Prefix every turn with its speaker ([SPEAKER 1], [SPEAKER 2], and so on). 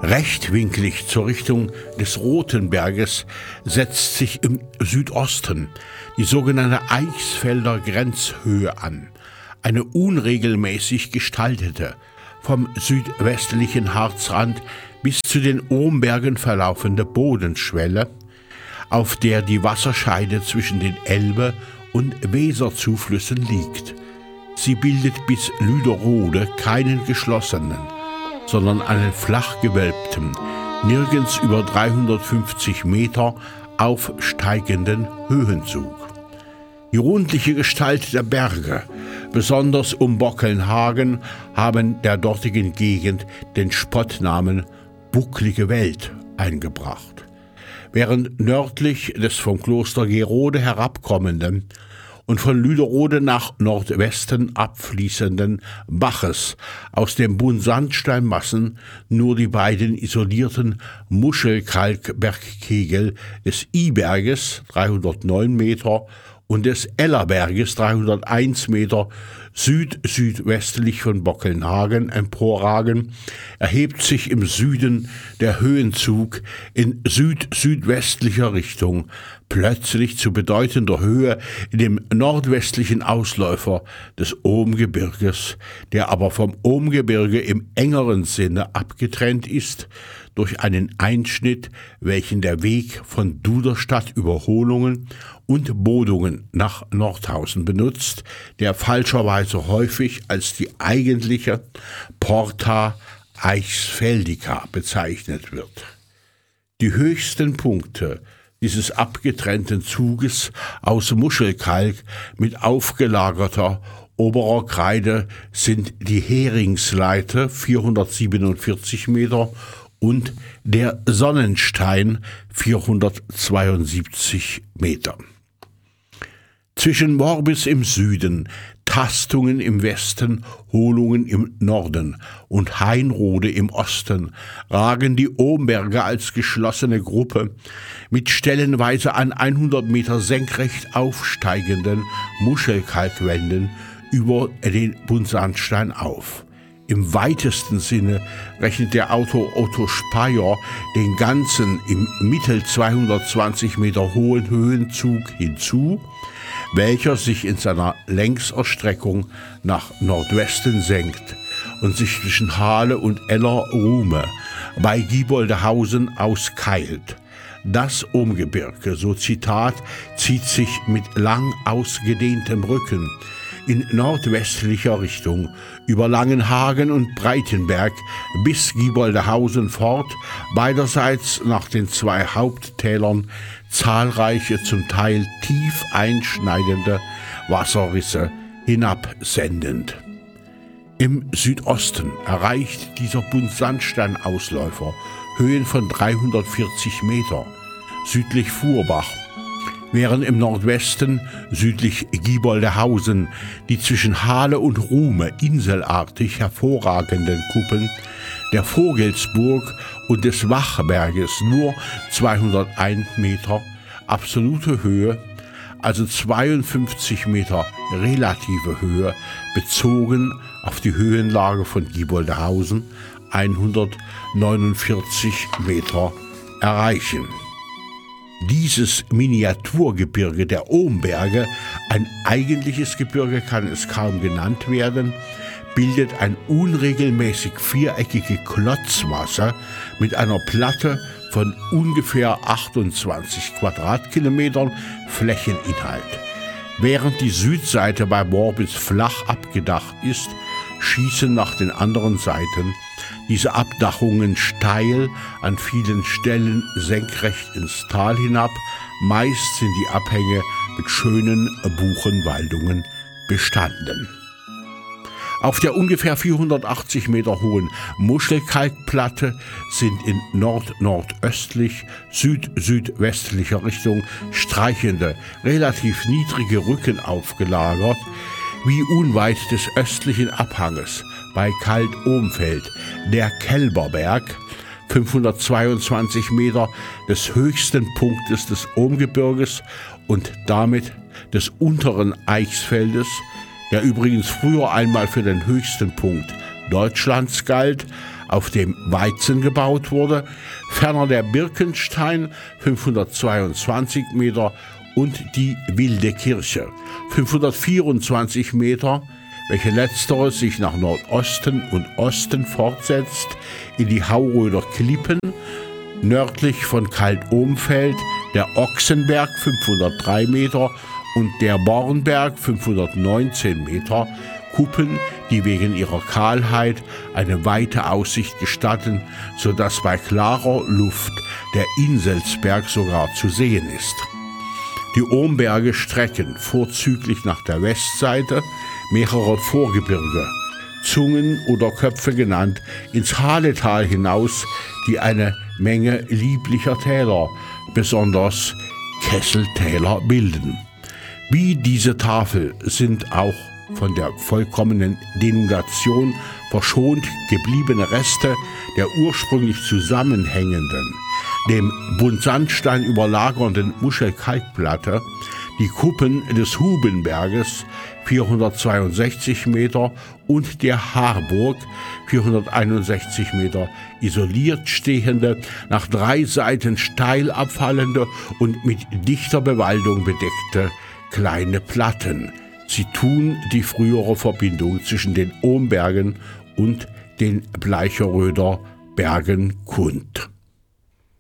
[SPEAKER 1] Rechtwinklig zur Richtung des Roten Berges setzt sich im Südosten die sogenannte Eichsfelder Grenzhöhe an, eine unregelmäßig gestaltete, vom südwestlichen Harzrand bis zu den Ohmbergen verlaufende Bodenschwelle, auf der die Wasserscheide zwischen den Elbe- und Weserzuflüssen liegt. Sie bildet bis Lüderode keinen geschlossenen, sondern einen flach gewölbten, nirgends über 350 Meter aufsteigenden Höhenzug. Die rundliche Gestalt der Berge, besonders um Bockelnhagen, haben der dortigen Gegend den Spottnamen Bucklige Welt eingebracht. Während nördlich des vom Kloster Gerode herabkommenden und von Lüderode nach Nordwesten abfließenden Baches aus den Buntsandsteinmassen nur die beiden isolierten Muschelkalkbergkegel des Iberges 309 Meter und des Ellerberges 301 Meter südwestlich von Bockelnhagen emporragen, erhebt sich im Süden der Höhenzug in südwestlicher Richtung, plötzlich zu bedeutender Höhe in dem nordwestlichen Ausläufer des Ohmgebirges, der aber vom Ohmgebirge im engeren Sinne abgetrennt ist durch einen Einschnitt, welchen der Weg von Duderstadt über Hohlungen und Bodungen nach Nordhausen benutzt, der falscherweise häufig als die eigentliche Porta Eichsfeldica bezeichnet wird. Die höchsten Punkte dieses abgetrennten Zuges aus Muschelkalk mit aufgelagerter oberer Kreide sind die Heringsleite 447 Meter und der Sonnenstein 472 Meter. Zwischen Morbis im Süden, Tastungen im Westen, Hohlungen im Norden und Heinrode im Osten ragen die Ohmberge als geschlossene Gruppe mit stellenweise an 100 Meter senkrecht aufsteigenden Muschelkalkwänden über den Buntsandstein auf. Im weitesten Sinne rechnet der Autor Otto Speyer den ganzen im Mittel 220 Meter hohen Höhenzug hinzu, welcher sich in seiner Längserstreckung nach Nordwesten senkt und sich zwischen Hahle und Eller-Ruhme bei Gieboldehausen auskeilt. Das Ohmgebirge, so Zitat, zieht sich mit lang ausgedehntem Rücken in nordwestlicher Richtung über Langenhagen und Breitenberg bis Gieboldehausen fort, beiderseits nach den zwei Haupttälern zahlreiche, zum Teil tief einschneidende Wasserrisse hinabsendend. Im Südosten erreicht dieser Buntsandsteinausläufer Höhen von 340 Meter, südlich Fuhrbach, während im Nordwesten, südlich Gieboldehausen, die zwischen Hahle und Ruhme inselartig hervorragenden Kuppen der Vogelsburg und des Wachberges nur 201 Meter absolute Höhe, also 52 Meter relative Höhe, bezogen auf die Höhenlage von Gieboldehausen 149 Meter erreichen. Dieses Miniaturgebirge der Ohmberge, ein eigentliches Gebirge kann es kaum genannt werden, bildet ein unregelmäßig viereckige Klotzmasse mit einer Platte von ungefähr 28 Quadratkilometern Flächeninhalt. Während die Südseite bei Morbis flach abgedacht ist, schießen nach den anderen Seiten diese Abdachungen steil, an vielen Stellen senkrecht ins Tal hinab. Meist sind die Abhänge mit schönen Buchenwaldungen bestanden. Auf der ungefähr 480 Meter hohen Muschelkalkplatte sind in nordnordöstlich, südwestlicher Richtung streichende, relativ niedrige Rücken aufgelagert, wie unweit des östlichen Abhanges bei Kalt-Ohmfeld der Kälberberg, 522 Meter des höchsten Punktes des Ohmgebirges und damit des unteren Eichsfeldes, der übrigens früher einmal für den höchsten Punkt Deutschlands galt, auf dem Weizen gebaut wurde, ferner der Birkenstein 522 Meter und die Wilde Kirche 524 Meter, welche letztere sich nach Nordosten und Osten fortsetzt in die Haueröder Klippen, nördlich von Kalt-Ohmfeld der Ochsenberg 503 Meter und der Bornberg 519 Meter, Kuppen, die wegen ihrer Kahlheit eine weite Aussicht gestatten, sodass bei klarer Luft der Inselsberg sogar zu sehen ist. Die Ohmberge strecken vorzüglich nach der Westseite mehrere Vorgebirge, Zungen oder Köpfe genannt, ins Haletal hinaus, die eine Menge lieblicher Täler, besonders Kesseltäler, bilden. Wie diese Tafel sind auch von der vollkommenen Denudation verschont gebliebene Reste der ursprünglich zusammenhängenden, dem Buntsandstein überlagernden Muschelkalkplatte, die Kuppen des Hubenberges 462 Meter und der Harburg 461 Meter isoliert stehende, nach 3 Seiten steil abfallende und mit dichter Bewaldung bedeckte kleine Platten. Sie tun die frühere Verbindung zwischen den Ohmbergen und den Bleicheröder Bergen kund.